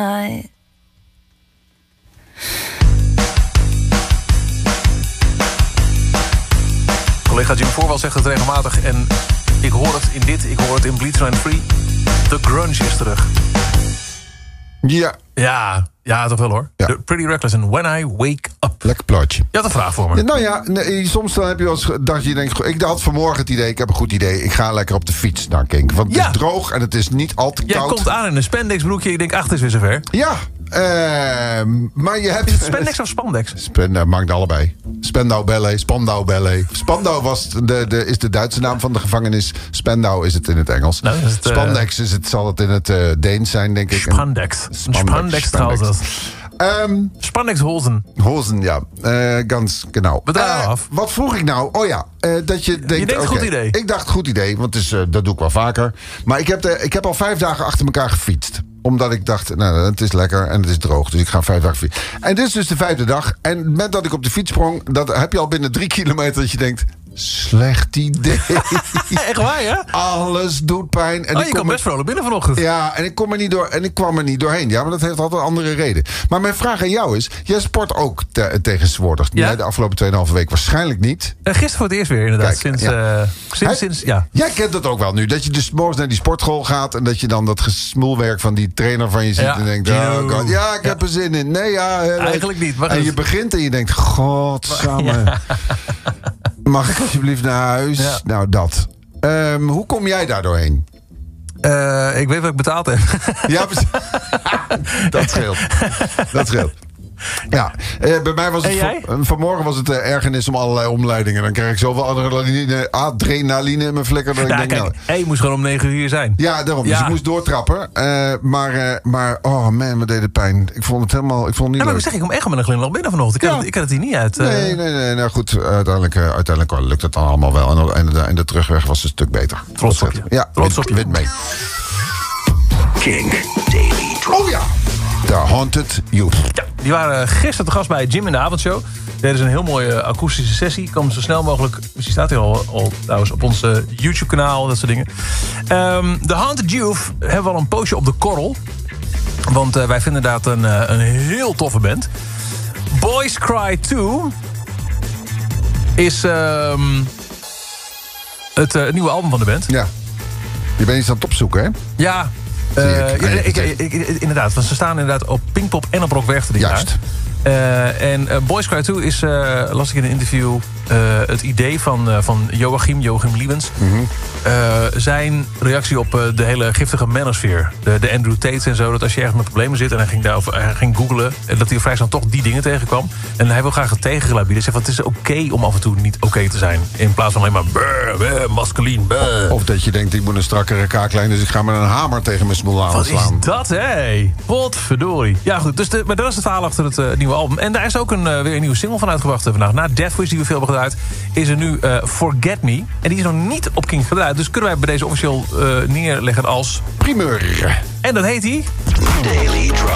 Collega Jim Voorwel zegt het regelmatig. En ik hoor het in dit, ik hoor het in Bleach and Free. The grunge is terug. Ja, toch wel hoor. Ja. Pretty Reckless en When I Wake Up. Lekker plaatje. Je had een vraag voor me. Nou ja, soms dan heb je wel eens dat je denkt... Ik had vanmorgen het idee, ik heb een goed idee... ik ga lekker op de fiets naar Kink. Want het is droog en het is niet al te koud. Jij komt aan in een spandex broekje. Ik denk, het is weer zover. Ja, maar je hebt... Is het spandex of spandex? Maakt allebei. Spandau Ballet, Spandau Ballet. Spandau is de Duitse naam van de gevangenis. Spandau is het in het Engels. Nou, Spandex zal het in het Deens zijn, denk ik. Spandex trouwens. Spandexhosen. Hosen, ja. Ganz genau. Af. Wat vroeg ik nou? Oh ja, dat je denkt... Je denkt goed idee. Ik dacht goed idee, want dat doe ik wel vaker. Maar ik heb al 5 dagen achter elkaar gefietst. Omdat ik dacht, nou, het is lekker en het is droog. Dus ik ga 5 dagen fietsen. En dit is dus de 5e dag. En met dat ik op de fiets sprong... dat heb je al binnen 3 kilometer dat je denkt... Slecht idee. Echt waar, ja? Alles doet pijn. En je kwam best vrolijk binnen vanochtend. Ja, en ik kwam er niet doorheen. Ja, maar dat heeft altijd een andere reden. Maar mijn vraag aan jou is... Jij sport ook tegenwoordig. Ja? De afgelopen 2,5 week waarschijnlijk niet. Gisteren voor het eerst weer, inderdaad. Kijk, sinds. Jij kent het ook wel nu. Dat je dus morgens naar die sportschool gaat... en dat je dan dat gesmoelwerk van die trainer van je ziet... en denkt, oh God, ik heb er zin in. Nee, ja. Eigenlijk niet. En je begint en je denkt, godsamme. Mag ik alsjeblieft naar huis? Ja. Nou, dat. Hoe kom jij daar doorheen? Ik weet wat ik betaald heb. Ja, dat scheelt. Ja, bij mij was het vanmorgen was het ergernis om allerlei omleidingen. Dan krijg ik zoveel adrenaline in mijn flikker. Dat ik denk, je moest gewoon om 9 uur hier zijn. Ja, daarom. Dus ik moest doortrappen. Maar oh man, me deed het pijn. Ik vond het helemaal niet leuk. Maar zeg, ik kom echt met een glimlach binnen vanochtend. Ik had het hier niet uit. Nee. Nou goed, uiteindelijk lukt het dan allemaal wel. En de terugweg was een stuk beter. Trots op je. Ja, wit mee. Kink Daily Drop. Oh ja. The Haunted Youth. Ja, die waren gisteren te gast bij Jim in de avondshow. Deden ze een heel mooie akoestische sessie. Komen zo snel mogelijk, dus die staat hier al trouwens op ons YouTube-kanaal, dat soort dingen. The Haunted Youth hebben we al een poosje op de korrel. Want wij vinden inderdaad een heel toffe band. Boys Cry 2 is het nieuwe album van de band. Ja. Je bent iets aan het opzoeken, hè? Ja. Inderdaad, want ze staan inderdaad op Pinkpop en op Rockwerchter. Juist. En Boys Cry 2 is, las ik in een interview... het idee van Joachim Liebens. Mm-hmm. Zijn reactie op de hele giftige manosphere. De Andrew Tate en zo. Dat als je ergens met problemen zit en hij ging googlen... en dat hij vrij snel toch die dingen tegenkwam. En hij wil graag het tegengeluid bieden. Hij zegt, het is oké om af en toe niet oké te zijn. In plaats van alleen maar masculien. Of dat je denkt, ik moet een strakkere kaaklijn... dus ik ga met een hamer tegen mijn smoel aanslaan. Wat is dat, hé? Potverdorie. Ja, goed. Dus maar dat is het verhaal achter het nieuwe album. En daar is ook weer een nieuwe single van uitgebracht vandaag. Na Death Wish, die we veel hebben gedraaid... is er nu Forget Me. En die is nog niet op Kink gedraaid. Dus kunnen wij bij deze officieel neerleggen als... primeur. En dat heet hij... Daily Drop.